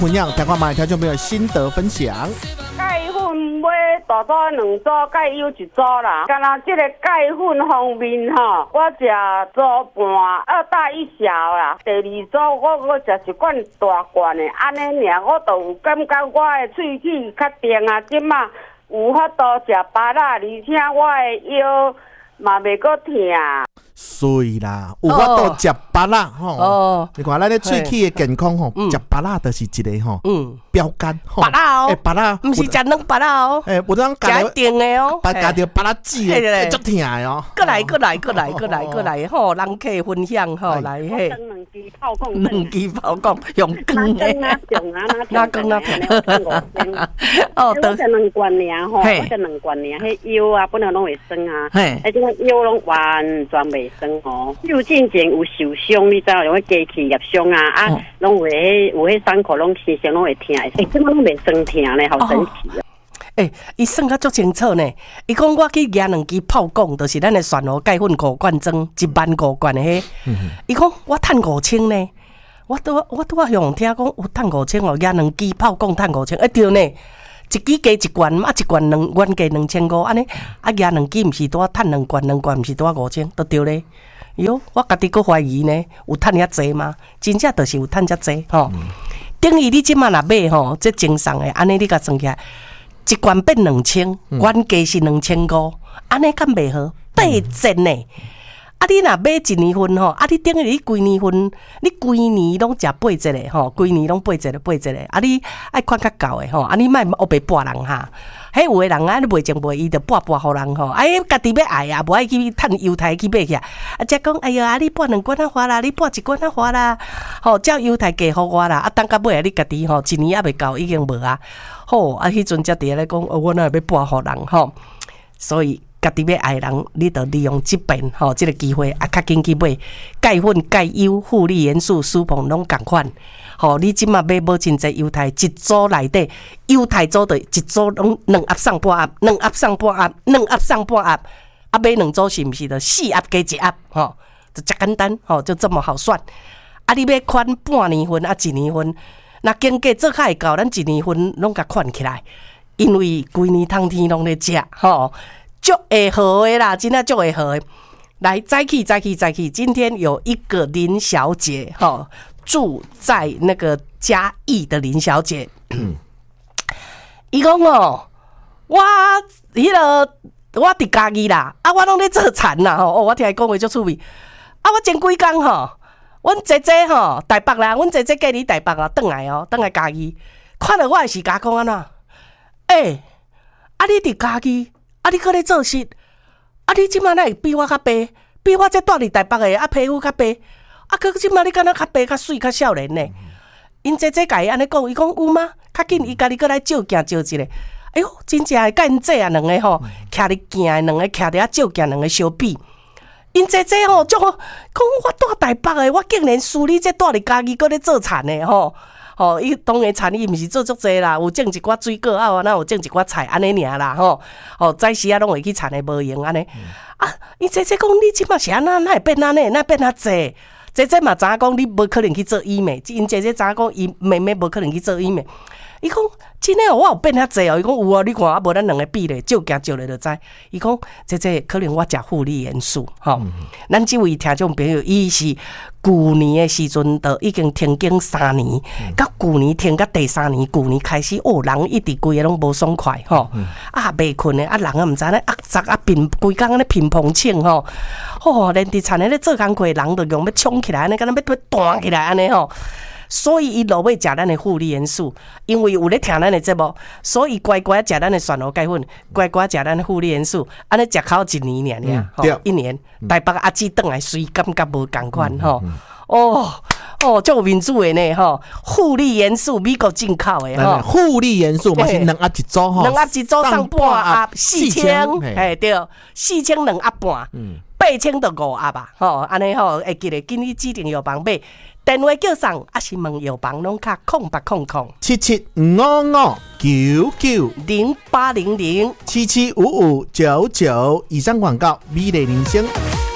分享，听看嘛，听众朋友心得分享。 钙粉买大组2组，钙优1组啦。干那这个钙粉方面吼，我食组半，2大1小啦。第2组我食一罐大罐的，安尼尔我就有感觉我的喙齿较定啊，即马有法度食芭乐，而且我的腰嘛袂阁疼。 水啦，有法度食芭乐吼。你看咱咧喙齿的健康吼，食芭乐就是一个吼标杆吼。 芭乐哦， 芭乐不是食两芭乐哦， 有当加定的哦， 加着芭乐籽的，足疼的哦。 过来吼，人客分享吼，来嘿。 2支泡讲， 用光的，哪光哪疼？ 哦，我食2罐尔吼，我食2罐尔，迄腰啊本来拢会酸啊，而且腰拢完全袂酸哦。就之前有受伤，你知道有机器业伤啊，拢有迄伤口拢时常拢会疼，即马拢袂酸疼咧，好神奇啊！ 伊算甲足清楚呢。伊讲我去举2支泡讲，就是咱的旋螺钙粉5罐装，15000罐的迄。伊讲我赚5000呢，我拄向听讲有赚5000哦，举2支泡讲赚5000，对呢。一支加1罐，1罐原价2500，安尼举2支毋是拄赚2罐，2罐毋是拄5000，都对咧。哟，我家己佫怀疑呢，有赚遐济吗？真正就是有赚遮济吼。等于你即马若买吼，这正常的，安尼你甲算起来，1罐变2000，原价是2500，安尼敢袂好？8折呢！啊，你若买1年份吼，啊，你等于你规年份，你规年拢食8折的吼，规年拢8折的，啊，你爱看较够的吼，啊，你莫黑白拨人哈。迄有诶人啊，你袂情袂意，就拨互人吼。哎，家己要爱啊，无爱去趁犹太去买去啊。啊，则讲，哎呀，啊，你拨2罐啊花啦，你拨1罐啊花啦，吼，照犹太价互我啦。啊，等到尾啊，你家己吼，1年还袂够，已经无啊。好，啊，迄阵才伫咧讲，我哪会要拨互人吼。所以家己要爱人，你着利用即边吼，即个机会啊，较紧去买钙粉、钙优、负利元素、舒膨拢共款。吼，你即马买无真济犹太，一组内底犹太组的一组拢2盒送半盒，2盒送半盒，2盒送半盒，啊买2组是毋是着4盒加1盒？吼，就遮简单，吼，就这么好算。啊，你要款半年份啊1年份，那经过做较会到，咱1年份拢甲款起来，因为规年通天拢咧食，吼，足会好的啦，真正足会好的。来，早起，今天有一个林小姐，吼。住在那个嘉义的林小姐，伊讲哦，我伫嘉义啦，啊，我拢咧做田啦吼，我听伊讲话足趣味。啊，我前几工吼，阮姐姐吼台北啦，阮姐姐嫁伫台北啦，转来嘉义，看到我的时甲讲安怎？啊，你伫嘉义，啊，你搁咧做事，啊，你即摆哪会比我较白？比我这住伫台北的啊，皮肤较白。啊！可即摆你敢若较白、较水、较少年呢？因姐姐甲伊安尼讲，伊讲有吗？较紧，伊家己过来照镜照一个。哎哟，真正诶，甲因姐啊两个吼，徛伫镜诶两个，徛伫遐照镜两个相比。因姐姐吼，就讲我住台北诶，我竟然输你这住伫家己，搁咧做田诶吼。吼，伊当然田伊毋是做足济啦，有种一寡水果啊，那有种一寡菜安尼尔啦吼。吼，早时啊拢会去田诶无用安尼。啊，因姐姐讲你即马是安那会变安尼，哪会变遐济？姐姐嘛知影讲你无可能去做医美，因姐姐知影讲伊妹妹无可能去做医美。伊讲真诶，我有变遐济哦。伊讲有啊，你看啊，无咱两个比咧，照镜照咧就知。伊讲姐姐可能我食负利元素，吼。咱即位听众朋友，伊是旧年诶时阵就已经停经3年，到旧年停到第3年，旧年开始哦，人一直规个拢无爽快，吼。啊，袂困诶，啊，人啊毋知咧，杂规工安尼乒乓枪吼，吼，连伫田咧做工课，人就用要冲起来，安尼，敢若要弹起来安尼吼。所以伊落尾食咱的负利元素，因为有咧听咱的节目，所以乖乖食咱的旋螺钙粉，乖乖食咱的负利元素，安尼食口1年尔，一年。台北阿姊转来水感觉无共款吼。哦，足有民主的呢吼，负利元素美国进口的吼， 负利元素嘛是2盒1组吼，2 盒1组送半盒4000，嘿对，4000 2盒半，8000就5盒啊，吼，安尼吼会记得，今日指定药房买。电话叫送，还是问药房拢卡 0800-555-99990800-7755-9999。以上广告，美丽人生。